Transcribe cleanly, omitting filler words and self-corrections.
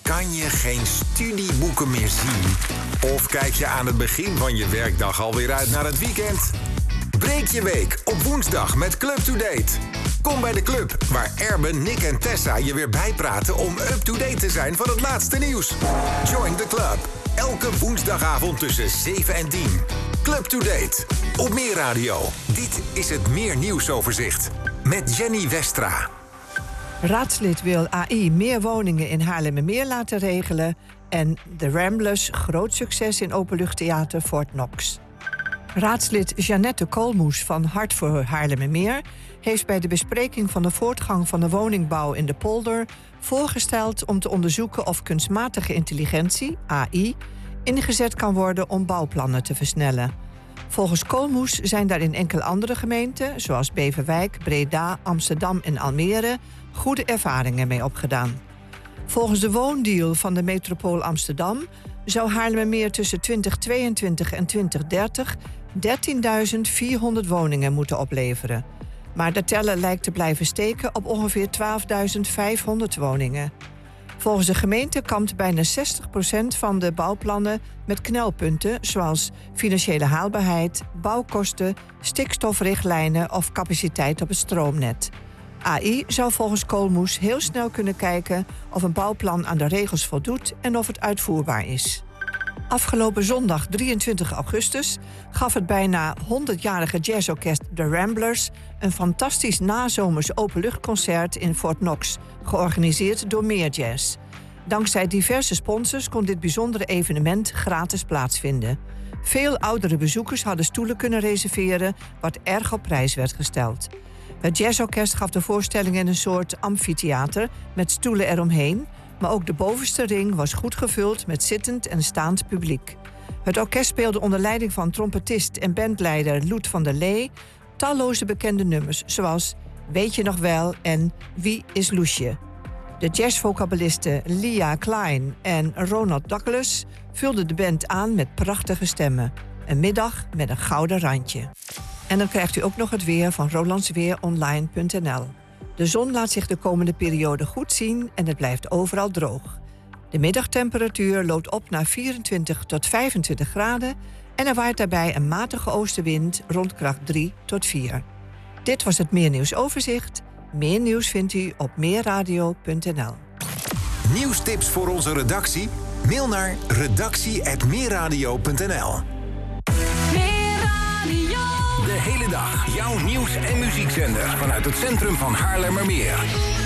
Kan je geen studieboeken meer zien? Of kijk je aan het begin van je werkdag alweer uit naar het weekend? Breek je week op woensdag met Club to Date. Kom bij de club waar Erben, Nick en Tessa je weer bijpraten om up-to-date te zijn van het laatste nieuws. Join the club. Elke woensdagavond tussen 7 en 10. Club to Date. Op Meer Radio. Dit is het Meer Nieuwsoverzicht. Met Jenny Westra. Raadslid wil AI meer woningen in Haarlemmermeer laten regelen. En de Ramblers groot succes in openluchttheater Fort Knox. Raadslid Jeannette Koolmoes van Hart voor Haarlemmermeer heeft bij de bespreking van de voortgang van de woningbouw in de polder voorgesteld om te onderzoeken of kunstmatige intelligentie, AI, ingezet kan worden om bouwplannen te versnellen. Volgens Koolmoes zijn daar in enkele andere gemeenten, zoals Beverwijk, Breda, Amsterdam en Almere, goede ervaringen mee opgedaan. Volgens de woondeal van de metropool Amsterdam zou Haarlemmermeer tussen 2022 en 2030 13.400 woningen moeten opleveren. Maar de teller lijkt te blijven steken op ongeveer 12.500 woningen. Volgens de gemeente kampt bijna 60% van de bouwplannen met knelpunten zoals financiële haalbaarheid, bouwkosten, stikstofrichtlijnen of capaciteit op het stroomnet. AI zou volgens Koolmoes heel snel kunnen kijken of een bouwplan aan de regels voldoet en of het uitvoerbaar is. Afgelopen zondag 23 augustus gaf het bijna 100-jarige jazzorkest The Ramblers een fantastisch nazomers openluchtconcert in Fort Knox, georganiseerd door Meer Jazz. Dankzij diverse sponsors kon dit bijzondere evenement gratis plaatsvinden. Veel oudere bezoekers hadden stoelen kunnen reserveren, wat erg op prijs werd gesteld. Het jazzorkest gaf de voorstelling in een soort amfitheater met stoelen eromheen, maar ook de bovenste ring was goed gevuld met zittend en staand publiek. Het orkest speelde onder leiding van trompetist en bandleider Loet van der Lee talloze bekende nummers, zoals Weet je nog wel en Wie is Loesje. De jazzvocalisten Lia Klein en Ronald Douglas vulden de band aan met prachtige stemmen. Een middag met een gouden randje. En dan krijgt u ook nog het weer van rolandsweeronline.nl. De zon laat zich de komende periode goed zien en het blijft overal droog. De middagtemperatuur loopt op naar 24 tot 25 graden... en er waait daarbij een matige oostenwind rond kracht 3 tot 4. Dit was het Meer Nieuwsoverzicht. Meer nieuws vindt u op meerradio.nl. Nieuwstips voor onze redactie? Mail naar redactie@meerradio.nl. De hele dag jouw nieuws- en muziekzender vanuit het centrum van Haarlemmermeer.